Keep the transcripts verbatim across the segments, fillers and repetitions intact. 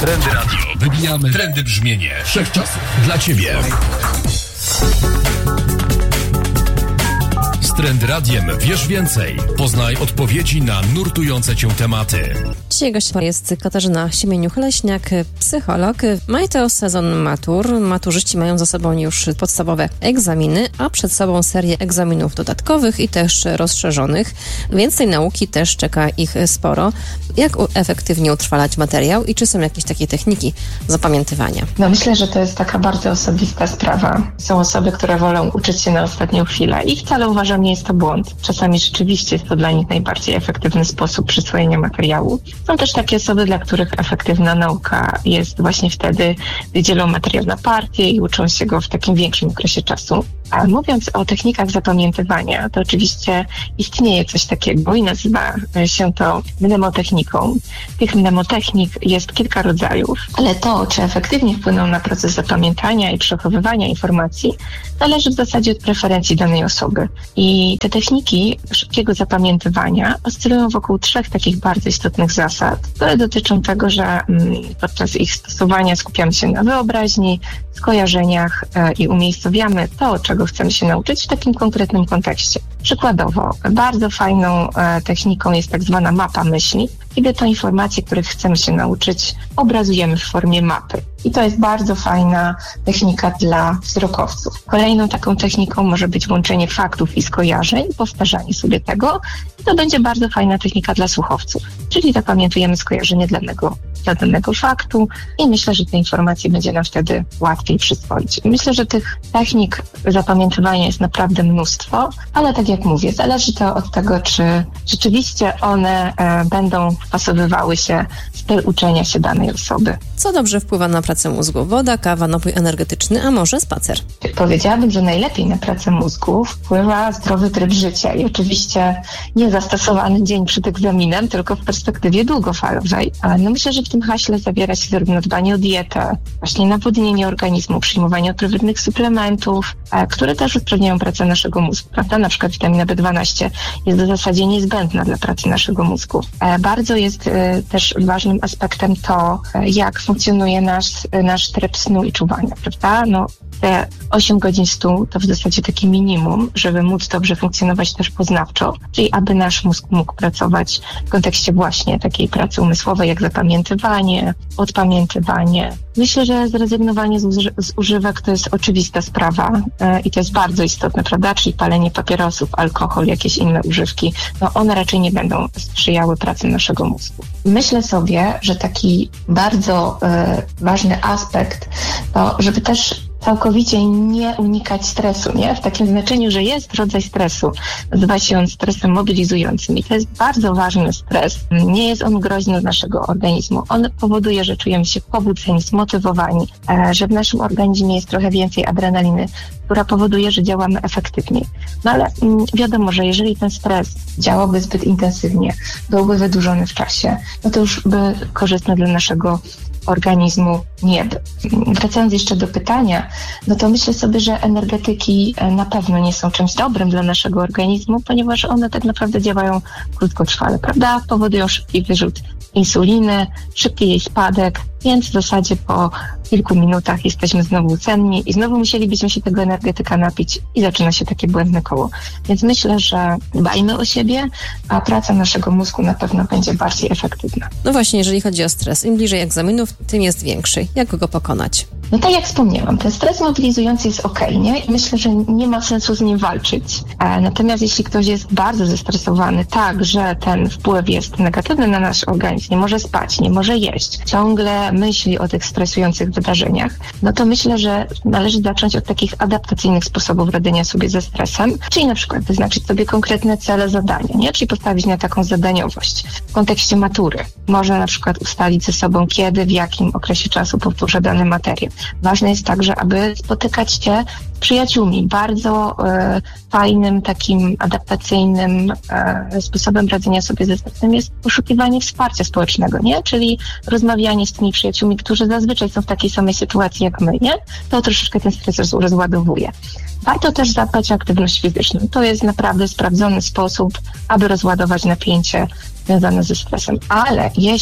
Trendy Radio. Wybijamy trendy brzmienie wszechczasów dla Ciebie. Z Trendy Radiem wiesz więcej. Poznaj odpowiedzi na nurtujące Cię tematy. Dzisiaj gościem jest Katarzyna Siemieniuk-Leśniak, psycholog. Maj to sezon matur. Maturzyści mają za sobą już podstawowe egzaminy, a przed sobą serię egzaminów dodatkowych i też rozszerzonych. Więcej nauki też czeka ich sporo. Jak efektywnie utrwalać materiał i czy są jakieś takie techniki zapamiętywania? No myślę, że to jest taka bardzo osobista sprawa. Są osoby, które wolą uczyć się na ostatnią chwilę i wcale uważam, nie jest to błąd. Czasami rzeczywiście jest to dla nich najbardziej efektywny sposób przyswojenia materiału. Są też takie osoby, dla których efektywna nauka jest właśnie wtedy, gdy dzielą materiał na partie i uczą się go w takim większym okresie czasu. A mówiąc o technikach zapamiętywania, to oczywiście istnieje coś takiego i nazywa się to mnemotechniką. Tych mnemotechnik jest kilka rodzajów, ale to, czy efektywnie wpłyną na proces zapamiętania i przechowywania informacji, zależy w zasadzie od preferencji danej osoby. I te techniki szybkiego zapamiętywania oscylują wokół trzech takich bardzo istotnych zasad, które dotyczą tego, że mm, podczas ich stosowania skupiamy się na wyobraźni, skojarzeniach e, i umiejscowiamy to, czego chcemy się nauczyć w takim konkretnym kontekście. Przykładowo, bardzo fajną e, techniką jest tak zwana mapa myśli, kiedy to informacje, których chcemy się nauczyć, obrazujemy w formie mapy. I to jest bardzo fajna technika dla wzrokowców. Kolejną taką techniką może być łączenie faktów i skojarzeń, powtarzanie sobie tego. I to będzie bardzo fajna technika dla słuchowców. Czyli zapamiętujemy skojarzenie dla danego, dla danego faktu i myślę, że te informacje będzie nam wtedy łatwiej przyswoić. Myślę, że tych technik zapamiętywania jest naprawdę mnóstwo, ale tak jak mówię, zależy to od tego, czy rzeczywiście one e, będą wpasowywały się w styl uczenia się danej osoby. Co dobrze wpływa na pracę mózgu? Woda, kawa, napój energetyczny, a może spacer? Powiedziałabym, że najlepiej na pracę mózgu wpływa zdrowy tryb życia i oczywiście nie zastosowany dzień przed egzaminem, tylko w perspektywie długofalowej. No myślę, że w tym haśle zawiera się zarówno dbanie o dietę, właśnie nawodnienie organizmu, przyjmowanie odpowiednich suplementów, które też usprawniają pracę naszego mózgu, prawda? Na przykład witamina B dwanaście jest w zasadzie niezbędna dla pracy naszego mózgu. Bardzo jest też ważnym aspektem to, jak funkcjonuje nasz, nasz tryb snu i czuwania, prawda? No, te osiem godzin snu to w zasadzie takie minimum, żeby móc dobrze funkcjonować też poznawczo, czyli aby nasz mózg mógł pracować w kontekście właśnie takiej pracy umysłowej, jak zapamiętywanie, odpamiętywanie. Myślę, że zrezygnowanie z, uży- z używek to jest oczywista sprawa yy, i to jest bardzo istotne, prawda? Czyli palenie papierosów, alkohol, jakieś inne używki, no one raczej nie będą sprzyjały pracy naszego mózgu. Myślę sobie, że taki bardzo yy, ważny aspekt to, żeby też całkowicie nie unikać stresu, nie? W takim znaczeniu, że jest rodzaj stresu. Nazywa się on stresem mobilizującym i to jest bardzo ważny stres. Nie jest on groźny dla naszego organizmu. On powoduje, że czujemy się pobudzeni, zmotywowani, że w naszym organizmie jest trochę więcej adrenaliny, która powoduje, że działamy efektywniej. No ale wiadomo, że jeżeli ten stres działałby zbyt intensywnie, byłby wydłużony w czasie, no to już by korzystny dla naszego organizmu nie był. Wracając jeszcze do pytania, no to myślę sobie, że energetyki na pewno nie są czymś dobrym dla naszego organizmu, ponieważ one tak naprawdę działają krótkotrwale, prawda? Powodują szybki wyrzut insuliny, szybki jej spadek, więc w zasadzie po kilku minutach jesteśmy znowu cenni i znowu musielibyśmy się tego energetyka napić i zaczyna się takie błędne koło. Więc myślę, że dbajmy o siebie, a praca naszego mózgu na pewno będzie bardziej efektywna. No właśnie, jeżeli chodzi o stres, im bliżej egzaminów, tym jest większy. Jak go pokonać? No tak jak wspomniałam, ten stres mobilizujący jest okej, nie? I myślę, że nie ma sensu z nim walczyć. E, natomiast jeśli ktoś jest bardzo zestresowany tak, że ten wpływ jest negatywny na nasz organizm, nie może spać, nie może jeść, ciągle myśli o tych stresujących wydarzeniach, no to myślę, że należy zacząć od takich adaptacyjnych sposobów radzenia sobie ze stresem, czyli na przykład wyznaczyć sobie konkretne cele, zadania, nie? Czyli postawić na taką zadaniowość. W kontekście matury można na przykład ustalić ze sobą, kiedy, w jakim okresie czasu powtórzę dany materiał. Ważne jest także, aby spotykać się z przyjaciółmi. Bardzo e, fajnym, takim adaptacyjnym e, sposobem radzenia sobie ze stresem jest poszukiwanie wsparcia społecznego, nie? Czyli rozmawianie z tymi przyjaciółmi, którzy zazwyczaj są w takiej samej sytuacji jak my, nie? To troszeczkę ten stres rozładowuje. Warto też zadbać o aktywność fizyczną. To jest naprawdę sprawdzony sposób, aby rozładować napięcie związane ze stresem. Ale jeśli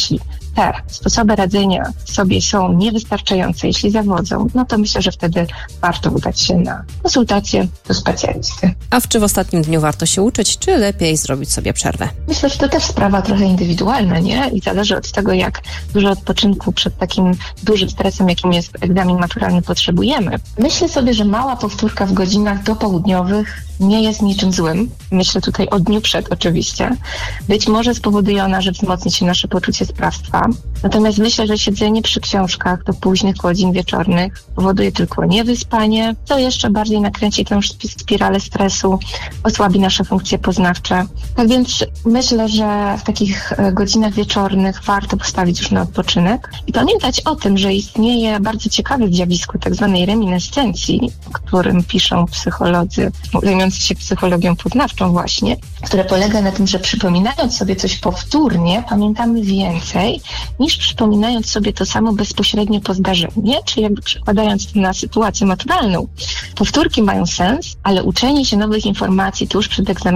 te sposoby radzenia sobie są niewystarczające, jeśli zawodzą, no to myślę, że wtedy warto udać się na konsultację do specjalisty. A w czy w ostatnim dniu warto się uczyć, czy lepiej zrobić sobie przerwę? Myślę, że to też sprawa trochę indywidualna, nie? I zależy od tego, jak dużo odpoczynku przed takim dużym stresem, jakim jest egzamin maturalny, potrzebujemy. Myślę sobie, że mała powtórka w godzinach dopołudniowych nie jest niczym złym. Myślę tutaj o dniu przed oczywiście. Być może spowoduje ona, że wzmocni się nasze poczucie sprawstwa. Natomiast myślę, że siedzenie przy książkach do późnych godzin wieczornych powoduje tylko niewyspanie, co jeszcze bardziej nakręci tę spiralę stresu, osłabi nasze funkcje poznawcze. Tak więc myślę, że w takich godzinach wieczornych warto postawić już na odpoczynek i pamiętać o tym, że istnieje bardzo ciekawe zjawisko tak zwanej reminiscencji, o którym piszą psycholodzy zajmujący się psychologią poznawczą właśnie, które polega na tym, że przypominając sobie coś powtórnie, pamiętamy więcej niż przypominając sobie to samo bezpośrednio po zdarzeniu, czyli jakby przekładając to na sytuację maturalną. Powtórki mają sens, ale uczenie się nowych informacji tuż przed egzaminem